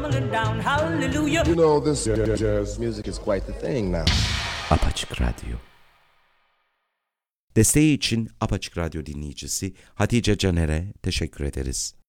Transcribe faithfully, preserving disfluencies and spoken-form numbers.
tumbling down, hallelujah. You know this jazz music is quite the thing now. Apaçık Radyo. Desteği için Apaçık Radyo dinleyicisi Hatice Caner'e teşekkür ederiz.